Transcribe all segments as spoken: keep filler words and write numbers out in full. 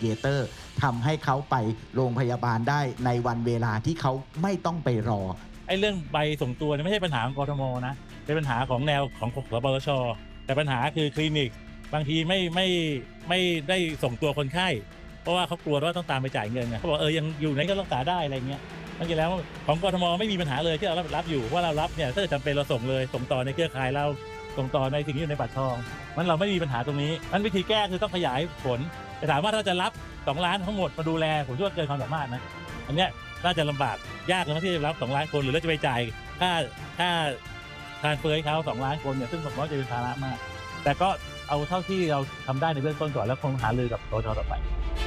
เกเตอร์ทำให้เขาไปโรงพยาบาลได้ในวันเวลาที่เขาไม่ต้องไปรอไอ้เรื่องใบส่งตัวเนี่ยไม่ใช่ปัญหาของกทมนะเป็นปัญหาของแนวของสปสช.แต่ปัญหาคือคลินิกบางทีไม่ไม่ไม่ได้ส่งตัวคนไข้เพราะว่าเขากลัวว่าต้องตามไปจ่ายเงินไงเขาบอกเออยังอยู่ในก็รักษาได้อะไรเงี้ยจริงๆแล้วของกทมไม่มีปัญหาเลยที่เรารับรับอยู่ว่าเรารับเนี่ยถ้าจำเป็นเราส่งเลยส่งต่อในเครือข่ายเราส่งต่อในสิ่งที่อยู่ในบัตรทองมันเราไม่มีปัญหาตรงนี้นั้นวิธีแก้คือต้องขยายผลแต่ถามว่าถ้าจะรับสองล้านทั้งหมดมาดูแลผมคิดว่าเกินความสามารถนะอันเนี้ยน่าจะลำบากยากเลยนะที่จะรับสองล้านคนหรือเราจะไปจ่ายค่าค่าทานเฟอร์ให้เขาสองล้านคนเนี่ยซึ่งผมว่าจะเป็นภาระมากแต่ก็เอาเท่าที่เราทำได้ในเบื้องต้นก่อนแล้วคงหารือกับกทมต่อไป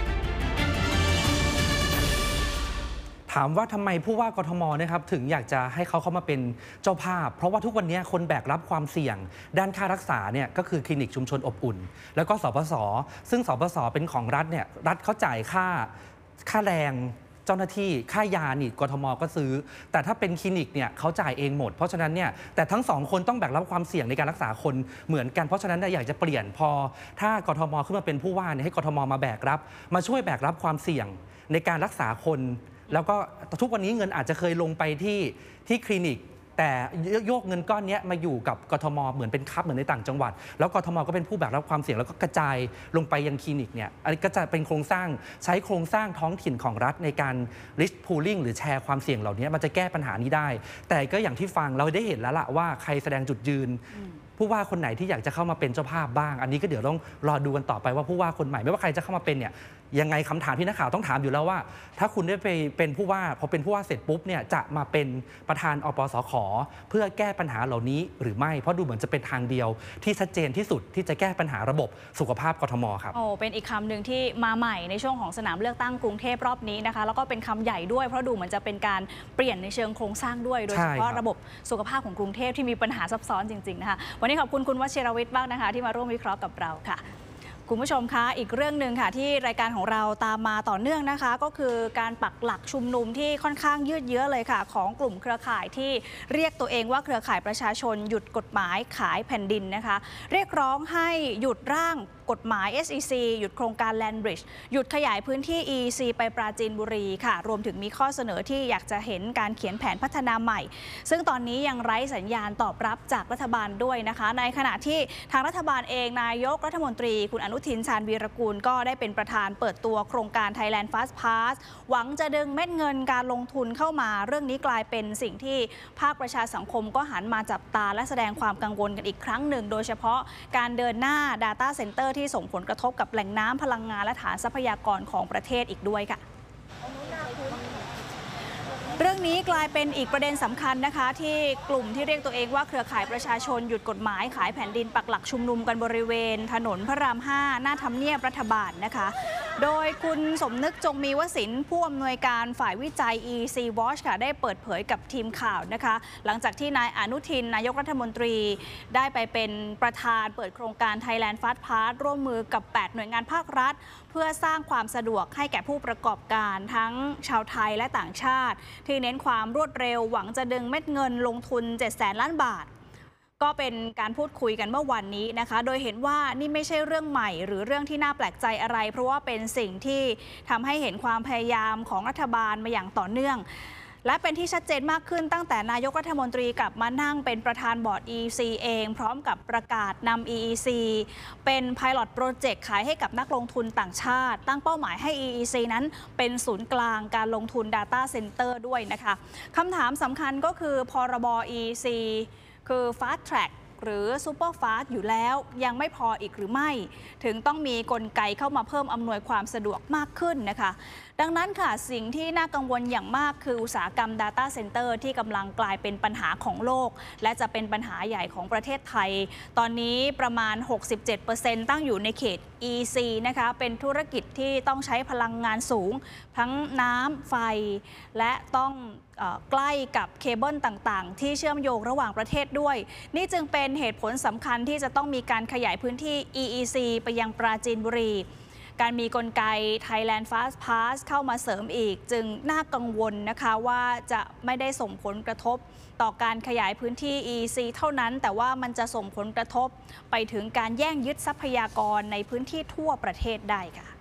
ถามว่าทำไมผู้ว่ากทมนะครับถึงอยากจะให้เขาเข้ามาเป็นเจ้าภาพเพราะว่าทุกวันนี้คนแบกรับความเสี่ยงด้านค่ารักษาเนี่ยก็คือคลินิกชุมชนอบอุ่นแล้วก็สปส.ซึ่งสปส.เป็นของรัฐเนี่ยรัฐเขาจ่ายค่าค่าแรงเจ้าหน้าที่ค่ายานี่กทมก็ซื้อแต่ถ้าเป็นคลินิกเนี่ยเขาจ่ายเองหมดเพราะฉะนั้นเนี่ยแต่ทั้งสองคนต้องแบกรับความเสี่ยงในการรักษาคนเหมือนกันเพราะฉะนั้นอยากจะเปลี่ยนพอถ้ากทมขึ้นมาเป็นผู้ว่าเนี่ยให้กทมมาแบกรับมาช่วยแบกรับความเสี่ยงในการรักษาคนแล้วก็ทุกวันนี้เงินอาจจะเคยลงไปที่ที่คลินิกแต่โยกเงินก้อนนี้มาอยู่กับกทมเหมือนเป็นคับเหมือนในต่างจังหวัดแล้วกทมก็เป็นผู้แบกรับความเสี่ยงแล้วก็กระจายลงไปยังคลินิกเนี่ยอันนี้ก็จะเป็นโครงสร้างใช้โครงสร้างท้องถิ่นของรัฐในการ risk pooling หรือแชร์ความเสี่ยงเหล่านี้มันจะแก้ปัญหานี้ได้แต่ก็อย่างที่ฟังเราได้เห็นแล้วล่ะว่าใครแสดงจุดยืนผู้ว่าคนไหนที่อยากจะเข้ามาเป็นเจ้าภาพบ้างอันนี้ก็เดี๋ยวต้องรอดูกันต่อไปว่าผู้ว่าคนใหม่ไม่ว่าใครจะเข้ามาเป็นเนี่ยยังไงคำถามที่นักข่าวต้องถามอยู่แล้วว่าถ้าคุณได้ไปเป็นผู้ว่าพอเป็นผู้ว่าเสร็จปุ๊บเนี่ยจะมาเป็นประธานอปสข.เพื่อแก้ปัญหาเหล่านี้หรือไม่เพราะดูเหมือนจะเป็นทางเดียวที่ชัดเจนที่สุดที่จะแก้ปัญหาระบบสุขภาพกทมครับโอ้เป็นอีกคำหนึ่งที่มาใหม่ในช่วงของสนามเลือกตั้งกรุงเทพรอบนี้นะคะแล้วก็เป็นคำใหญ่ด้วยเพราะดูเหมือนจะเป็นการเปลี่ยนในเชิงโครงสร้างด้วยโดยเฉพาะระบบสุขภาพของกรุงเทพที่มีปัญหาซับซ้อนจริงๆนะคะวันนี้ขอบคุณคุณวชิรวิทย์มากนะคะที่มาร่วมวิเคราะห์กับเราค่ะคุณผู้ชมคะอีกเรื่องหนึ่งค่ะที่รายการของเราตามมาต่อเนื่องนะคะก็คือการปักหลักชุมนุมที่ค่อนข้างยืดเยื้อเลยค่ะของกลุ่มเครือข่ายที่เรียกตัวเองว่าเครือข่ายประชาชนหยุดกฎหมายขายแผ่นดินนะคะเรียกร้องให้หยุดร่างกฎหมาย เอส อี ซี หยุดโครงการ Land Bridge หยุดขยายพื้นที่ อี อี ซี ไปปราจีนบุรีค่ะรวมถึงมีข้อเสนอที่อยากจะเห็นการเขียนแผนพัฒนาใหม่ซึ่งตอนนี้ยังไร้สัญญาณตอบรับจากรัฐบาลด้วยนะคะในขณะที่ทางรัฐบาลเองนายกรัฐมนตรีคุณอนุทินชาญวีรกูลก็ได้เป็นประธานเปิดตัวโครงการ Thailand Fast Pass หวังจะดึงเม็ดเงินการลงทุนเข้ามาเรื่องนี้กลายเป็นสิ่งที่ภาคประชาสังคมก็หันมาจับตาและแสดงความกังวลกันอีกครั้งหนึ่งโดยเฉพาะการเดินหน้า Data Center ที่ส่งผลกระทบกับแหล่งน้ำพลังงานและฐานทรัพยากรของประเทศอีกด้วยค่ะเรื่องนี้กลายเป็นอีกประเด็นสำคัญนะคะที่กลุ่มที่เรียกตัวเองว่าเครือข่ายประชาชนหยุดกฎหมายขายแผ่นดินปักหลักชุมนุมกันบริเวณถนนพระรามห้าหน้าทำเนียบรัฐบาลนะคะโดยคุณสมนึกจงมีวสินผู้อำนวยการฝ่ายวิจัย อี ซี Watch ค่ะได้เปิดเผยกับทีมข่าวนะคะหลังจากที่นายอนุทินนายกรัฐมนตรีได้ไปเป็นประธานเปิดโครงการ Thailand Fast Pass ร่วมมือกับแปดหน่วยงานภาครัฐเพื่อสร้างความสะดวกให้แก่ผู้ประกอบการทั้งชาวไทยและต่างชาติที่เน้นความรวดเร็วหวังจะดึงเม็ดเงินลงทุนเจ็ดแสนล้านบาทก็เป็นการพูดคุยกันเมื่อวันนี้นะคะโดยเห็นว่านี่ไม่ใช่เรื่องใหม่หรือเรื่องที่น่าแปลกใจอะไรเพราะว่าเป็นสิ่งที่ทำให้เห็นความพยายามของรัฐบาลมาอย่างต่อเนื่องและเป็นที่ชัดเจนมากขึ้นตั้งแต่นายกรัฐมนตรีกลับมานั่งเป็นประธานบอร์ด อี อี ซี เองพร้อมกับประกาศนำ อี อี ซี เป็น Pilot Project ขายให้กับนักลงทุนต่างชาติตั้งเป้าหมายให้ อี อี ซี นั้นเป็นศูนย์กลางการลงทุน Data Center ด้วยนะคะคำถามสำคัญก็คือพรบ อี อี ซี คือ Fast Trackหรือ Super Fast อยู่แล้วยังไม่พออีกหรือไม่ถึงต้องมีกลไกเข้ามาเพิ่มอำนวยความสะดวกมากขึ้นนะคะดังนั้นค่ะสิ่งที่น่ากังวลอย่างมากคืออุตสาหกรรม Data Center ที่กำลังกลายเป็นปัญหาของโลกและจะเป็นปัญหาใหญ่ของประเทศไทยตอนนี้ประมาณ หกสิบเจ็ดเปอร์เซ็นต์ ตั้งอยู่ในเขต อี อี ซี นะคะเป็นธุรกิจที่ต้องใช้พลังงานสูงทั้งน้ำไฟและต้องใกล้กับเคเบิลต่างๆที่เชื่อมโยงระหว่างประเทศด้วยนี่จึงเป็นเหตุผลสำคัญที่จะต้องมีการขยายพื้นที่ อี อี ซี ไปยังปราจีนบุรีการมีกลไก Thailand Fast Pass เข้ามาเสริมอีกจึงน่ากังวลนะคะว่าจะไม่ได้ส่งผลกระทบต่อการขยายพื้นที่ อี อี ซี เท่านั้นแต่ว่ามันจะส่งผลกระทบไปถึงการแย่งยึดทรัพยากรในพื้นที่ทั่วประเทศได้ค่ะ